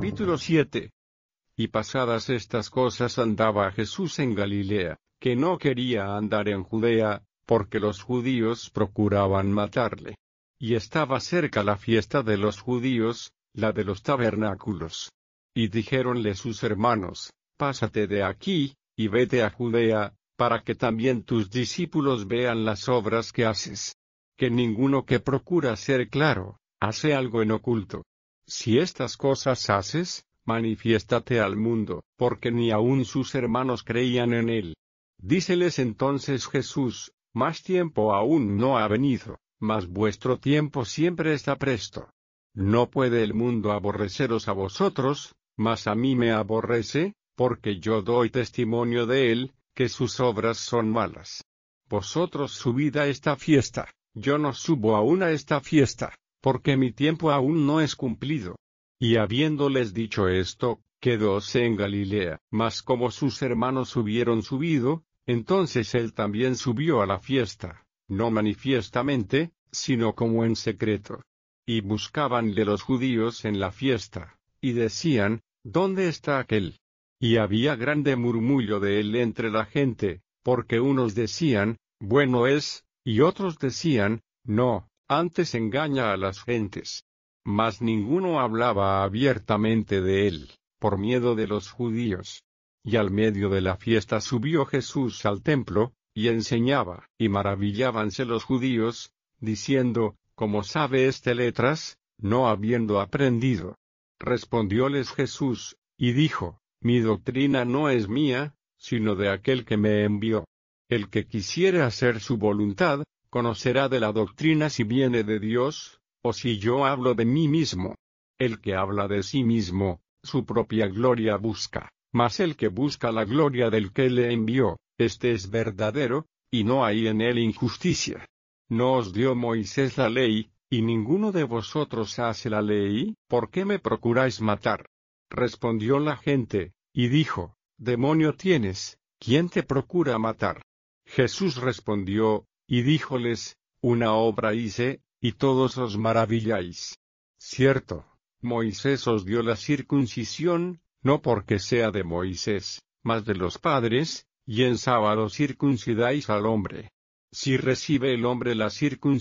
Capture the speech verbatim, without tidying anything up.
Capítulo siete. Y pasadas estas cosas andaba Jesús en Galilea, que no quería andar en Judea, porque los judíos procuraban matarle. Y estaba cerca la fiesta de los judíos, la de los tabernáculos. Y dijéronle sus hermanos: Pásate de aquí, y vete a Judea, para que también tus discípulos vean las obras que haces. Que ninguno que procura ser claro, hace algo en oculto. Si estas cosas haces, manifiéstate al mundo, porque ni aun sus hermanos creían en él. Díceles entonces Jesús: Más tiempo aún no ha venido, mas vuestro tiempo siempre está presto. No puede el mundo aborreceros a vosotros, mas a mí me aborrece, porque yo doy testimonio de él, que sus obras son malas. Vosotros subid a esta fiesta, yo no subo aún a esta fiesta, porque mi tiempo aún no es cumplido. Y habiéndoles dicho esto, quedóse en Galilea. Mas como sus hermanos hubieron subido, entonces él también subió a la fiesta, no manifiestamente, sino como en secreto. Y buscabanle los judíos en la fiesta, y decían: ¿Dónde está aquel? Y había grande murmullo de él entre la gente, porque unos decían: Bueno es, y otros decían: No, antes engaña a las gentes. Mas ninguno hablaba abiertamente de él, por miedo de los judíos. Y al medio de la fiesta subió Jesús al templo, y enseñaba. Y maravillábanse los judíos, diciendo: ¿Cómo sabe este letras, no habiendo aprendido? Respondióles Jesús, y dijo: Mi doctrina no es mía, sino de aquel que me envió. El que quisiere hacer su voluntad, conocerá de la doctrina si viene de Dios, o si yo hablo de mí mismo. El que habla de sí mismo, su propia gloria busca, mas el que busca la gloria del que le envió, este es verdadero, y no hay en él injusticia. ¿No os dio Moisés la ley, y ninguno de vosotros hace la ley? ¿Por qué me procuráis matar? Respondió la gente, y dijo: Demonio tienes, ¿quién te procura matar? Jesús respondió, y díjoles: Una obra hice, y todos os maravilláis. Cierto, Moisés os dio la circuncisión, no porque sea de Moisés, mas de los padres, y en sábado circuncidáis al hombre. Si recibe el hombre la circuncisión,